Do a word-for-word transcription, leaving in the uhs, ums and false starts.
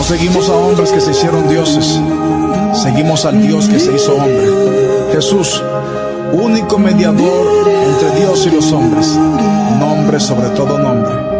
seguimos a hombres que se hicieron dioses, seguimos al Dios que se hizo hombre. Jesús, único mediador entre Dios y los hombres, nombre sobre todo nombre.